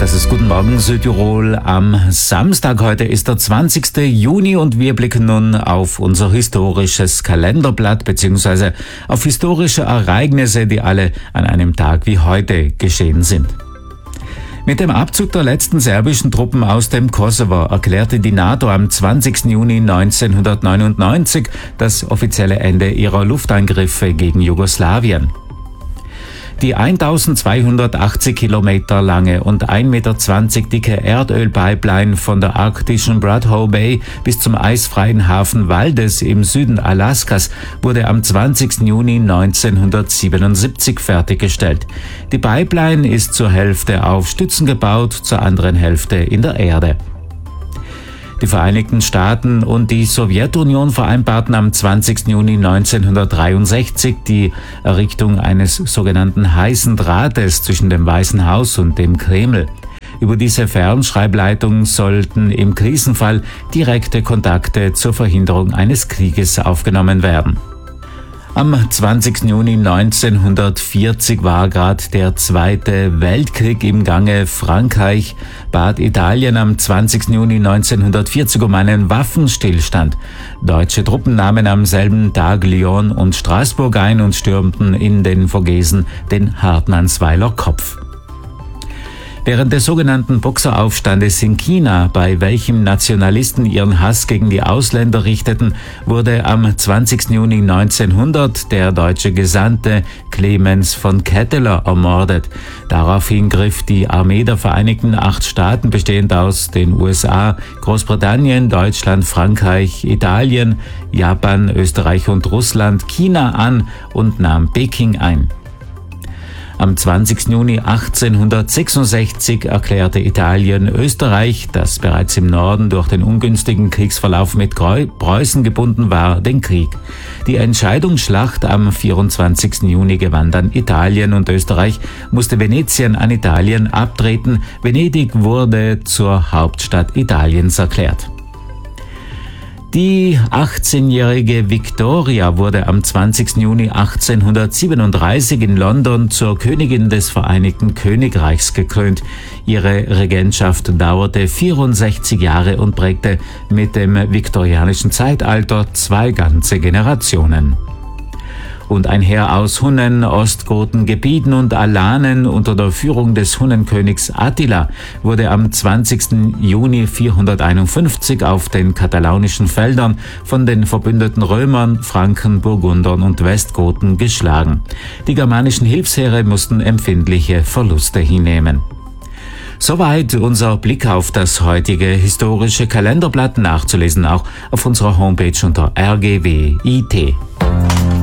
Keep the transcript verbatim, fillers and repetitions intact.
Das ist Guten Morgen Südtirol am Samstag. Heute ist der zwanzigste Juni und wir blicken nun auf unser historisches Kalenderblatt bzw. auf historische Ereignisse, die alle an einem Tag wie heute geschehen sind. Mit dem Abzug der letzten serbischen Truppen aus dem Kosovo erklärte die NATO am zwanzigsten Juni neunzehnhundertneunundneunzig das offizielle Ende ihrer Luftangriffe gegen Jugoslawien. Die eintausendzweihundertachtzig Kilometer lange und ein Meter zwanzig dicke Erdölpipeline von der arktischen Bradhoe Bay bis zum eisfreien Hafen Waldes im Süden Alaskas wurde am zwanzigsten Juni neunzehnhundertsiebenundsiebzig fertiggestellt. Die Pipeline ist zur Hälfte auf Stützen gebaut, zur anderen Hälfte in der Erde. Die Vereinigten Staaten und die Sowjetunion vereinbarten am zwanzigsten Juni neunzehnhundertdreiundsechzig die Errichtung eines sogenannten heißen Drahtes zwischen dem Weißen Haus und dem Kreml. Über diese Fernschreibleitung sollten im Krisenfall direkte Kontakte zur Verhinderung eines Krieges aufgenommen werden. Am zwanzigsten Juni neunzehnhundertvierzig war gerade der Zweite Weltkrieg im Gange. Frankreich bat Italien am zwanzigsten Juni neunzehnhundertvierzig um einen Waffenstillstand. Deutsche Truppen nahmen am selben Tag Lyon und Straßburg ein und stürmten in den Vogesen den Hartmannsweiler Kopf. Während des sogenannten Boxeraufstandes in China, bei welchem Nationalisten ihren Hass gegen die Ausländer richteten, wurde am zwanzigsten Juni neunzehnhundert der deutsche Gesandte Clemens von Ketteler ermordet. Daraufhin griff die Armee der Vereinigten Acht Staaten, bestehend aus den U S A, Großbritannien, Deutschland, Frankreich, Italien, Japan, Österreich und Russland, China an und nahm Peking ein. Am zwanzigsten Juni achtzehnhundertsechsundsechzig erklärte Italien Österreich, das bereits im Norden durch den ungünstigen Kriegsverlauf mit Preußen gebunden war, den Krieg. Die Entscheidungsschlacht am vierundzwanzigsten Juni gewann dann Italien und Österreich musste Venetien an Italien abtreten. Venedig wurde zur Hauptstadt Italiens erklärt. Die achtzehnjährige Victoria wurde am zwanzigsten Juni achtzehnhundertsiebenunddreißig in London zur Königin des Vereinigten Königreichs gekrönt. Ihre Regentschaft dauerte vierundsechzig Jahre und prägte mit dem viktorianischen Zeitalter zwei ganze Generationen. Und ein Heer aus Hunnen, Ostgoten, Gebieten und Alanen unter der Führung des Hunnenkönigs Attila wurde am zwanzigsten Juni vierhunderteinundfünfzig auf den katalaunischen Feldern von den verbündeten Römern, Franken, Burgundern und Westgoten geschlagen. Die germanischen Hilfsheere mussten empfindliche Verluste hinnehmen. Soweit unser Blick auf das heutige historische Kalenderblatt, nachzulesen auch auf unserer Homepage unter R G W I T.